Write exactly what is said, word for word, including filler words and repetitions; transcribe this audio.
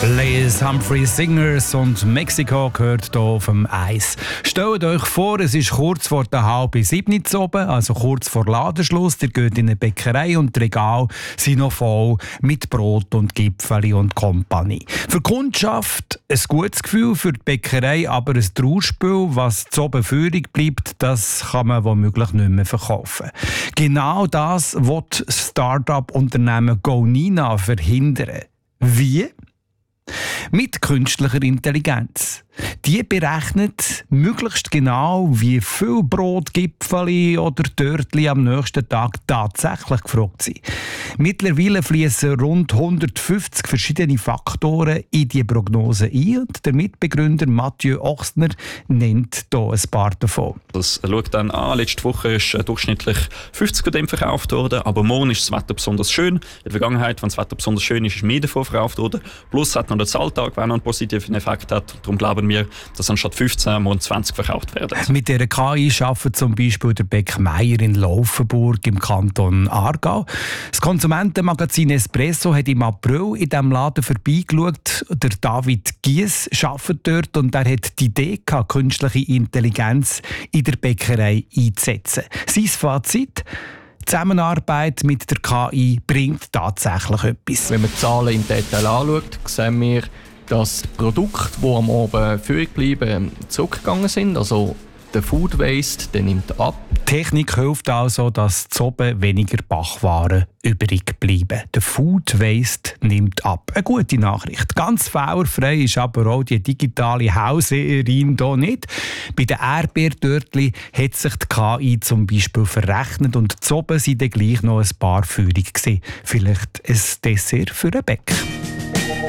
Les Humphrey Singers und Mexiko gehört hier auf dem Eis. Stellt euch vor, es ist kurz vor der halben sieben oben, also kurz vor Ladenschluss. Ihr geht in eine Bäckerei und die Regale sind noch voll mit Brot und Gipfeli und Kompanie. Für die Kundschaft ein gutes Gefühl, für die Bäckerei aber ein Trauerspiel. Was zu oben übrig bleibt, das kann man womöglich nicht mehr verkaufen. Genau das will das Start-up-Unternehmen Gonina verhindern. Wie? Mit künstlicher Intelligenz. Die berechnet möglichst genau, wie viel Brot, Gipfeli oder Törtli am nächsten Tag tatsächlich gefragt sind. Mittlerweile fließen rund hundertfünfzig verschiedene Faktoren in die Prognose ein und der Mitbegründer Mathieu Ochsner nennt hier ein paar davon. Das schaut dann an, letzte Woche ist durchschnittlich fünfzig von dem verkauft worden, aber morgen ist das Wetter besonders schön. In der Vergangenheit, wenn das Wetter besonders schön ist, ist mehr davon verkauft worden. Plus hat noch der Zahltag, der noch einen positiven Effekt hat. Darum glauben wir, dass anstatt fünfzehn morgen zwanzig verkauft werden. Mit dieser K I arbeitet zum Beispiel der Beck Meier in Laufenburg im Kanton Aargau. Das Konsumentenmagazin Espresso hat im April in diesem Laden vorbeigeschaut. Der David Gies arbeitet dort und er hat die Idee gehabt, künstliche Intelligenz in der Bäckerei einzusetzen. Sein Fazit: Die Zusammenarbeit mit der K I bringt tatsächlich etwas. Wenn man die Zahlen im Detail anschaut, sehen wir, dass die Produkte, die am Abend übrig bleiben, zurückgegangen sind. Also der Food Waste, der nimmt ab. Die Technik hilft also, dass zu oben weniger Backwaren übrig bleiben. Der Food Waste nimmt ab. Eine gute Nachricht. Ganz fehlerfrei ist aber auch die digitale Hauseherin hier nicht. Bei den Erdbeertörtchen hat sich die K I zum Beispiel verrechnet und zu oben waren dann gleich noch ein paar Führungen. Vielleicht ein Dessert für einen Bäck.